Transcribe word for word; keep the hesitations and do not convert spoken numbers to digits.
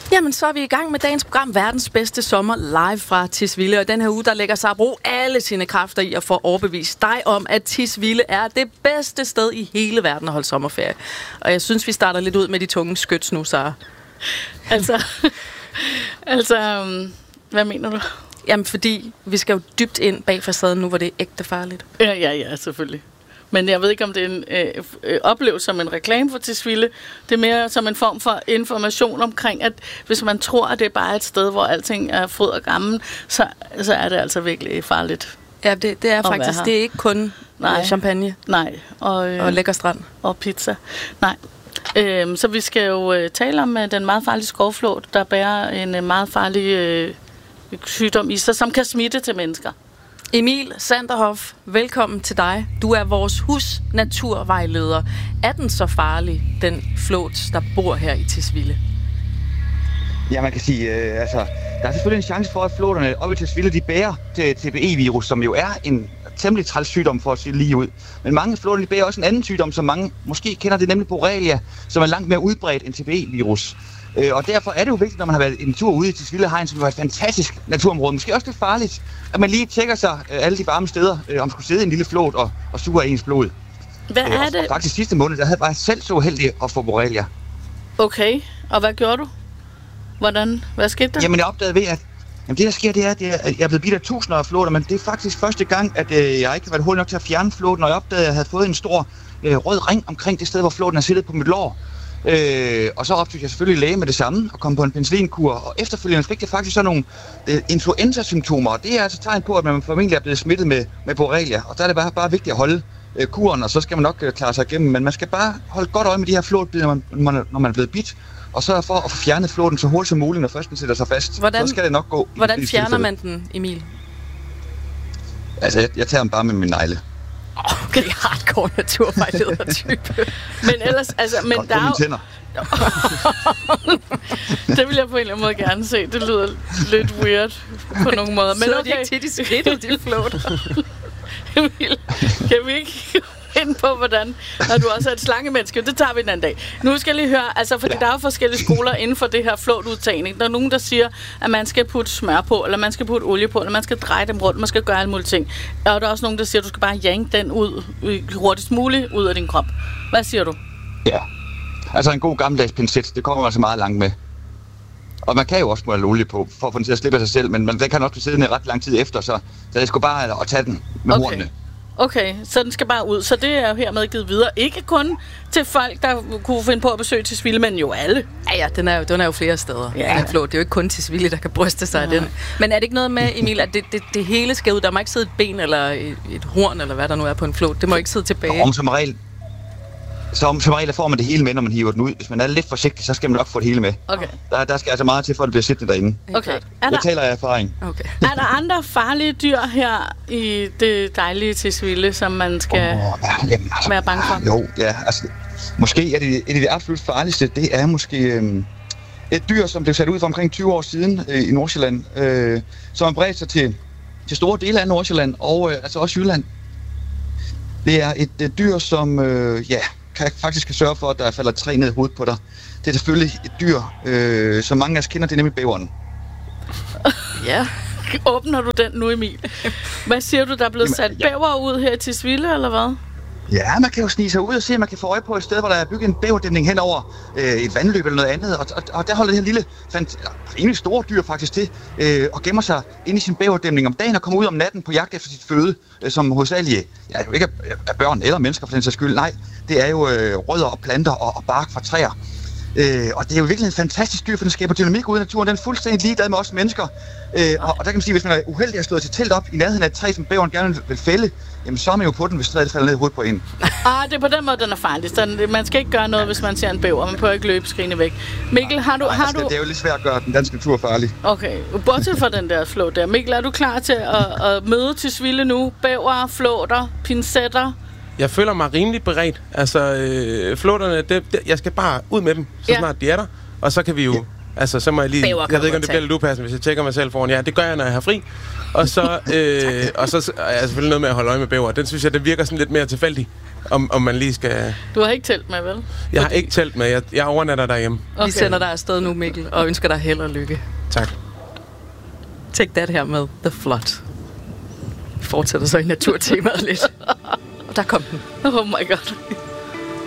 Jamen, så er vi i gang med dagens program, Verdens Bedste Sommer, live fra Tisvilde. Og den her uge, der lægger Sabro alle sine kræfter i at få overbevist dig om, at Tisvilde er det bedste sted i hele verden at holde sommerferie. Og jeg synes, vi starter lidt ud med de tunge skyts nu, Sara. Altså, altså, um, hvad mener du? Jamen, fordi vi skal jo dybt ind bag facaden nu, hvor det er ægte farligt. Ja, ja, ja, selvfølgelig. Men jeg ved ikke, om det er en øh, øh, oplevelse som en reklame for Tisvilde. Det er mere som en form for information omkring, at hvis man tror, at det er bare et sted, hvor alting er fryd og gammel, så, så er det altså virkelig farligt. Ja, det, det er faktisk. Det er ikke kun Nej. champagne Nej. Og, øh, og lækker strand. Og pizza. Nej. Øh, så vi skal jo øh, tale om øh, den meget farlige skovflåt, der bærer en øh, meget farlig øh, sygdom i sig, som kan smitte til mennesker. Emil Sanderhoff, velkommen til dig. Du er vores husnaturvejleder. Er den så farlig, den flåt, der bor her i Tisvilde? Ja, man kan sige, øh, altså, der er selvfølgelig en chance for, at flåterne oppe i Tisvilde, de bærer til T B E-virus, som jo er en temmelig træls sygdom for at sige lige ud. Men mange flåter, de bærer også en anden sygdom, som mange måske kender, det er nemlig Borrelia, som er langt mere udbredt end T B E-virus. Øh, og derfor er det jo vigtigt, når man har været en tur ude i Tisvilde Hegn, som jo er et fantastisk naturområde, måske også lidt farligt, at man lige tjekker sig øh, alle de varme steder, øh, om skulle sidde i en lille flåt og, og suge af ens blod. Hvad er øh, det? Og faktisk sidste måned, der havde jeg selv så uheldig at få Borrelia. Okay, og hvad gjorde du? Hvordan? Hvad skete der? Jamen, jeg opdagede ved, at jamen, det der sker, det er, at jeg er blevet bidt af tusinder af flåter, men det er faktisk første gang, at øh, jeg ikke har været hurtig nok til at fjerne flåten, og jeg opdagede, at jeg havde fået en stor øh, rød ring omkring det sted, hvor flåten har siddet på mit lår. Øh, og så optog jeg selvfølgelig læge med det samme og kom på en penicillinkur, og efterfølgende fik jeg faktisk sådan nogle øh, influenza-symptomer, og det er altså tegn på, at man formentlig er blevet smittet med, med Borrelia, og der er det bare, bare vigtigt at holde øh, kuren, og så skal man nok øh, klare sig igennem, men man skal bare holde godt øje med de her flåtbider, når man, når man er blevet bidt, og så for at få fjernet flåten så hurtigt som muligt, når først den sætter sig fast. Hvordan, så skal det nok gå. Hvordan fjerner man den, Emil? Altså, jeg, jeg tager den bare med min negle. Okay, hardcore naturvejleder-type. Men ellers, altså, men godt, der er jo... tænder. Det vil jeg på en eller anden måde gerne se. Det lyder lidt weird på nogle måder. Men så okay. de ikke til de skridt, de flåter. Emil, kan vi ikke ind på, hvordan, når du også er et slangemenneske? Det tager vi en anden dag. Nu skal jeg lige høre, altså, fordi ja. der er jo forskellige skoler inden for det her flåtudtagning. Der er nogen, der siger, at man skal putte smør på, eller man skal putte olie på, eller man skal dreje dem rundt, man skal gøre alle mulige ting. Og der er også nogen, der siger, at du skal bare yanke den ud hurtigst muligt ud af din krop. Hvad siger du? Ja, altså en god gammeldags pincet, det kommer altså meget langt med. Og man kan jo også smøre olie på, for at få den til at slippe af sig selv, men den kan også blive siddende ret lang tid efter, så, så jeg skulle bare at tage den med okay. hornene. Okay, så den skal bare ud. Så det er jo hermed givet videre. Ikke kun til folk, der kunne finde på at besøge Tisvilde, men jo alle. Ja, ja, den er jo, den er jo flere steder. Ja. Den flåt. Det er jo ikke kun Tisvilde, der kan bryste sig af den. Men er det ikke noget med, Emil, at det, det, det hele skal ud? Der må ikke sidde et ben eller et, et horn, eller hvad der nu er på en flåt. Det må ikke sidde tilbage. Om som regel, som, som regel får man det hele med, når man hiver den ud. Hvis man er lidt forsigtig, så skal man nok få det hele med. Okay. Der, der skal altså meget til, for at det bliver siddende derinde. Okay. Er Jeg der, taler af erfaring. Okay. er der andre farlige dyr her i det dejlige Tisvilde, som man skal oh, ja, jamen, altså, være bange for? Jo, ja, altså, måske er det et af de absolut farligste, det er måske øhm, et dyr, som blev sat ud for omkring tyve år siden øh, i Nordsjælland, øh, som har bredt sig til, til store dele af Nordsjælland og øh, altså også Jylland. Det er et, et dyr, som øh, ja, kan, faktisk kan sørge for, at der falder træ ned i hovedet på dig. Det er selvfølgelig et dyr, øh, som mange af os kender, det er nemlig bæveren. Ja. Åbner du den nu, Emil? Hvad siger du, der er blevet sat ja. bæver ud her i Tisvilde, eller hvad? Ja, man kan jo snige sig ud og se, at man kan få øje på et sted, hvor der er bygget en bæverdæmning hen over øh, et vandløb eller noget andet. Og, og, og der holder det her lille, fant- rimelig store dyr faktisk til øh, og gemmer sig inde i sin bæverdæmning om dagen og kommer ud om natten på jagt efter sit føde, øh, som hovedsageligt ja, jo ikke er, er børn eller mennesker for den sags skyld. Nej, det er jo øh, rødder og planter og, og bark fra træer. Øh, og det er jo virkelig en fantastisk dyr, for den skaber dynamik ude i naturen. Den er fuldstændig ligeglad med os mennesker. Øh, og, og der kan man sige, hvis man er uheldig at slå til telt op i nærheden af et træ, som bæveren gerne vil fælde, jamen så er man jo på den, hvis træet falder ned i hovedet på en. Ah, det er på den måde, den er farlig. Så man skal ikke gøre noget, hvis man ser en bæver. Man behøver ikke løbe skrigende væk. Mikkel, har du... Nej, har altså, du... Det er jo lidt svært at gøre den danske natur farlig. Okay, bortset fra den der flåt der. Mikkel, er du klar til at, at møde Tisvilde nu? Bæver, flåter, pincetter? Jeg føler mig rimelig beredt. Altså, øh, flåterne, det, det, jeg skal bare ud med dem, så ja. snart de er der. Og så kan vi jo... Ja. Altså, så må jeg lige... Bæver jeg ved ikke, om det tage. bliver lidt upassende, hvis jeg tjekker mig selv foran. Ja, det gør jeg, når jeg har fri. Og så, øh, og så er jeg selvfølgelig noget med at holde øje med bæver. Den synes jeg, den virker sådan lidt mere tilfældig. om, om man lige skal... Du har ikke telt med, vel? Jeg har ikke telt med. Jeg, jeg overnatter derhjemme. Okay. Vi sender dig afsted nu, Mikkel, og ønsker dig held og lykke. Tak. Take that her med The Flood. Vi fortsætter så i naturtemaet lidt. Og der kom den. Oh my god.